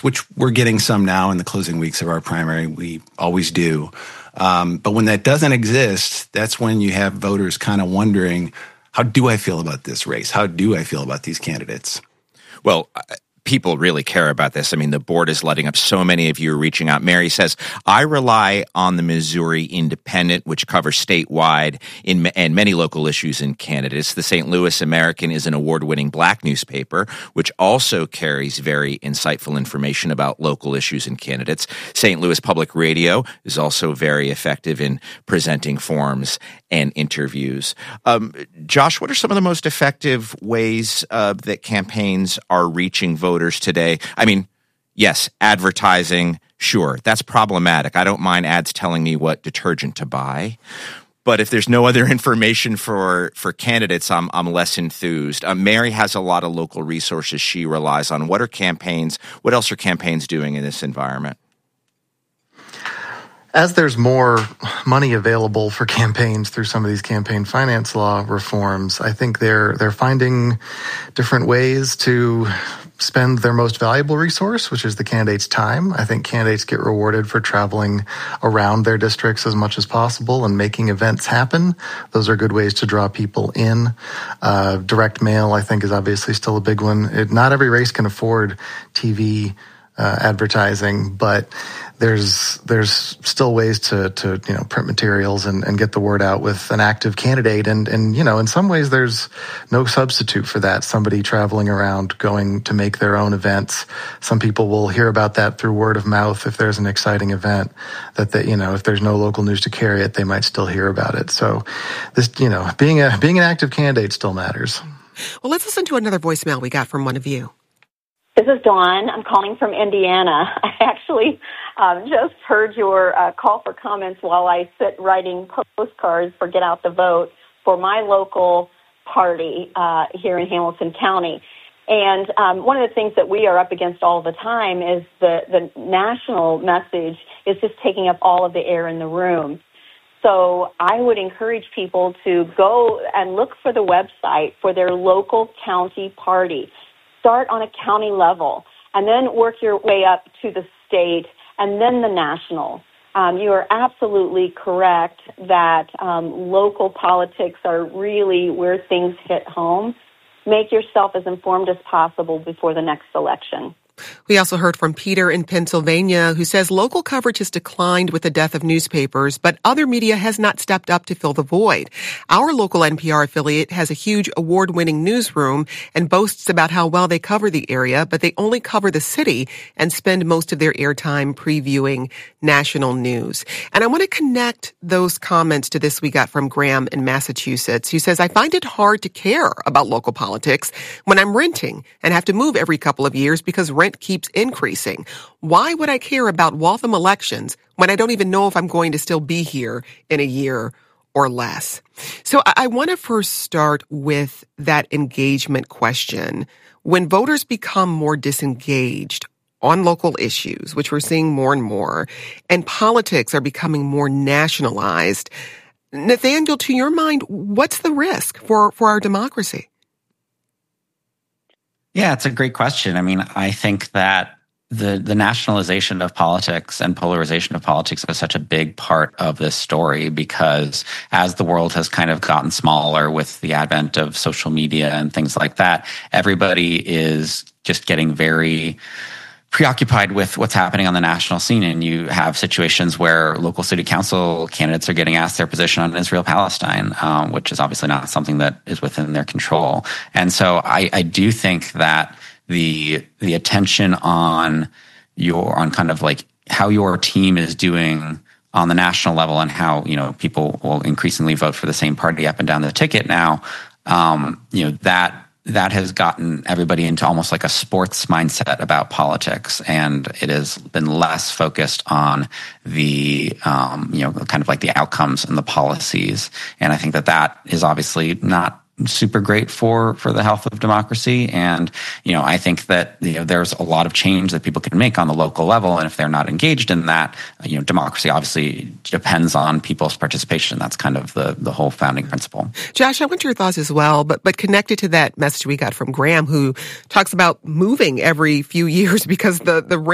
which we're getting some now in the closing weeks of our primary. We always do. But when that doesn't exist, that's when you have voters kind of wondering, how do I feel about this race? How do I feel about these candidates? Well, people really care about this. I mean, the board is letting up. So many of you are reaching out. Mary says, I rely on the Missouri Independent, which covers statewide and many local issues and candidates. The St. Louis American is an award-winning Black newspaper, which also carries very insightful information about local issues and candidates. St. Louis Public Radio is also very effective in presenting forums and interviews. Josh, what are some of the most effective ways that campaigns are reaching voters today? I mean, yes, advertising, sure, that's problematic. I don't mind ads telling me what detergent to buy. But if there's no other information for candidates, I'm less enthused. Mary has a lot of local resources she relies on. What else are campaigns doing in this environment? As there's more money available for campaigns through some of these campaign finance law reforms, I think they're finding different ways to spend their most valuable resource, which is the candidate's time. I think candidates get rewarded for traveling around their districts as much as possible and making events happen. Those are good ways to draw people in. Direct mail, I think, is obviously still a big one. Not every race can afford TV advertising, but there's still ways to print materials and get the word out with an active candidate. And in some ways there's no substitute for that. Somebody traveling around going to make their own events. Some people will hear about that through word of mouth if there's an exciting event if there's no local news to carry it, they might still hear about it. So this, being an active candidate still matters. Well, let's listen to another voicemail we got from one of you. This is Dawn. I'm calling from Indiana. I actually just heard your call for comments while I sit writing postcards for Get Out the Vote for my local party here in Hamilton County. And one of the things that we are up against all the time is the national message is just taking up all of the air in the room. So I would encourage people to go and look for the website for their local county party. Start on a county level and then work your way up to the state and then the national. You are absolutely correct that local politics are really where things hit home. Make yourself as informed as possible before the next election. We also heard from Peter in Pennsylvania, who says local coverage has declined with the death of newspapers, but other media has not stepped up to fill the void. Our local NPR affiliate has a huge award-winning newsroom and boasts about how well they cover the area, but they only cover the city and spend most of their airtime previewing national news. And I want to connect those comments to this we got from Graham in Massachusetts, who says, I find it hard to care about local politics when I'm renting and have to move every couple of years because rent keeps increasing. Why would I care about Waltham elections when I don't even know if I'm going to still be here in a year or less? So I want to first start with that engagement question. When voters become more disengaged on local issues, which we're seeing more and more, and politics are becoming more nationalized, Nathaniel, to your mind, what's the risk for our democracy? Yeah, it's a great question. I mean, I think that the nationalization of politics and polarization of politics was such a big part of this story because as the world has kind of gotten smaller with the advent of social media and things like that, everybody is just getting very preoccupied with what's happening on the national scene. And you have situations where local city council candidates are getting asked their position on Israel-Palestine, which is obviously not something that is within their control. And so I do think that the attention on kind of like how your team is doing on the national level and how, people will increasingly vote for the same party up and down the ticket now, that has gotten everybody into almost like a sports mindset about politics, and it has been less focused on the, kind of like the outcomes and the policies. And I think that is obviously not super great for the health of democracy. And, I think that, there's a lot of change that people can make on the local level. And if they're not engaged in that, democracy obviously depends on people's participation. That's kind of the whole founding principle. Josh, I want your thoughts as well, but connected to that message we got from Graham, who talks about moving every few years because the